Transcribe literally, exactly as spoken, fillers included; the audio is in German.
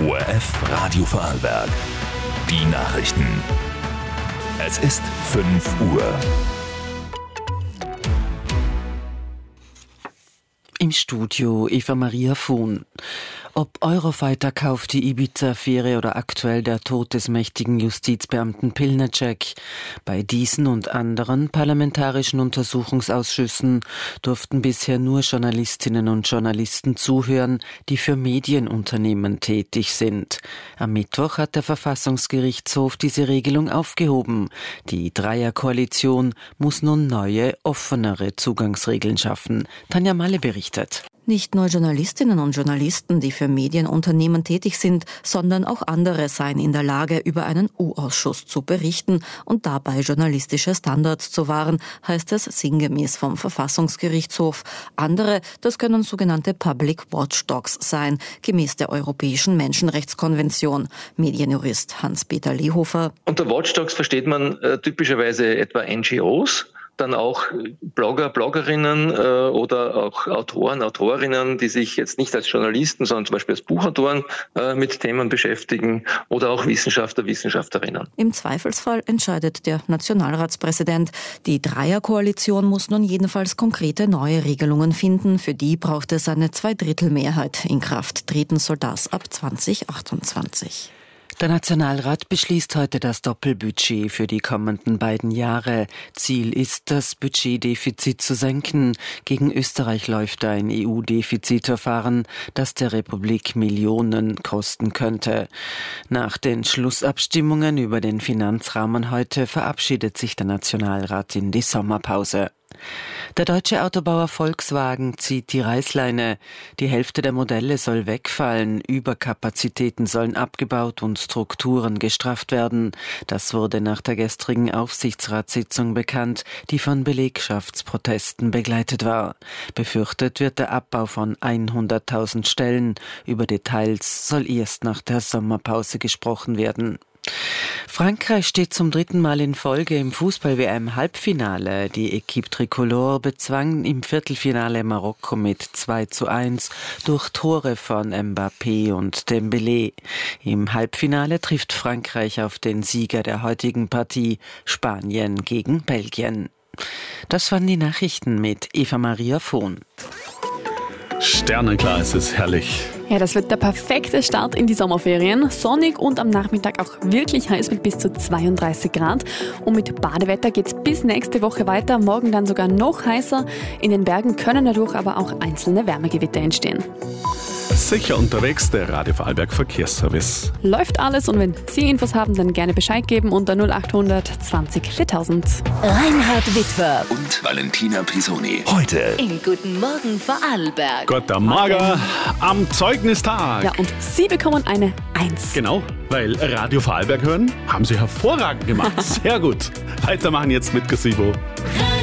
O R F Radio Vorarlberg. Die Nachrichten. Es ist fünf Uhr. Im Studio Eva Maria Fuhn. Ob Eurofighter Kauf, die Ibiza-Affäre oder aktuell der Tod des mächtigen Justizbeamten Pilnacek. Bei diesen und anderen parlamentarischen Untersuchungsausschüssen durften bisher nur Journalistinnen und Journalisten zuhören, die für Medienunternehmen tätig sind. Am Mittwoch hat der Verfassungsgerichtshof diese Regelung aufgehoben. Die Dreierkoalition muss nun neue, offenere Zugangsregeln schaffen. Tanja Malle berichtet. Nicht nur Journalistinnen und Journalisten, die für Medienunternehmen tätig sind, sondern auch andere seien in der Lage, über einen U-Ausschuss zu berichten und dabei journalistische Standards zu wahren, heißt es sinngemäß vom Verfassungsgerichtshof. Andere, das können sogenannte Public Watchdogs sein, gemäß der Europäischen Menschenrechtskonvention. Medienjurist Hans-Peter Lehofer. Unter Watchdogs versteht man äh, typischerweise etwa N G Os. Dann auch Blogger, Bloggerinnen äh, oder auch Autoren, Autorinnen, die sich jetzt nicht als Journalisten, sondern zum Beispiel als Buchautoren äh, mit Themen beschäftigen oder auch Wissenschaftler, Wissenschaftlerinnen. Im Zweifelsfall entscheidet der Nationalratspräsident. Die Dreierkoalition muss nun jedenfalls konkrete neue Regelungen finden. Für die braucht es eine Zweidrittelmehrheit. In Kraft treten soll das ab zwanzig achtundzwanzig. Der Nationalrat beschließt heute das Doppelbudget für die kommenden beiden Jahre. Ziel ist, das Budgetdefizit zu senken. Gegen Österreich läuft ein E U-Defizitverfahren, das der Republik Millionen kosten könnte. Nach den Schlussabstimmungen über den Finanzrahmen heute verabschiedet sich der Nationalrat in die Sommerpause. Der deutsche Autobauer Volkswagen zieht die Reißleine. Die Hälfte der Modelle soll wegfallen, Überkapazitäten sollen abgebaut und Strukturen gestrafft werden. Das wurde nach der gestrigen Aufsichtsratssitzung bekannt, die von Belegschaftsprotesten begleitet war. Befürchtet wird der Abbau von hunderttausend Stellen. Über Details soll erst nach der Sommerpause gesprochen werden. Frankreich steht zum dritten Mal in Folge im Fußball-W M-Halbfinale. Die Équipe Tricolore bezwang im Viertelfinale Marokko mit zwei zu eins durch Tore von Mbappé und Dembélé. Im Halbfinale trifft Frankreich auf den Sieger der heutigen Partie, Spanien gegen Belgien. Das waren die Nachrichten mit Eva Maria Fuhn. Sternenklar, es ist herrlich. Ja, das wird der perfekte Start in die Sommerferien. Sonnig und am Nachmittag auch wirklich heiß mit bis zu zweiunddreißig Grad. Und mit Badewetter geht's bis nächste Woche weiter. Morgen dann sogar noch heißer. In den Bergen können dadurch aber auch einzelne Wärmegewitter entstehen. Sicher unterwegs, der Radio Vorarlberg Verkehrsservice. Läuft alles und wenn Sie Infos haben, dann gerne Bescheid geben unter null achthundert zwanzig viertausend. Reinhard Witwer Und Valentina Pisoni. Heute in Guten Morgen Vorarlberg. Guten Morgen am Zeugnistag. Ja, und Sie bekommen eine Eins. Genau, weil Radio Vorarlberg hören, haben Sie hervorragend gemacht. Sehr gut. Weitermachen jetzt mit Gazebo.